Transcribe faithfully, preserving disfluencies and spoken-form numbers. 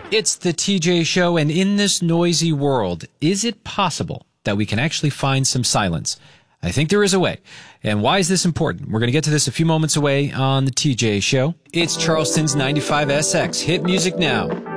It's the T J Show, and in this noisy world, is it possible that we can actually find some silence? I think there is a way. And why is this important? We're going to get to this a few moments away on the T J Show. It's Charleston's ninety-five S X. Hit music now.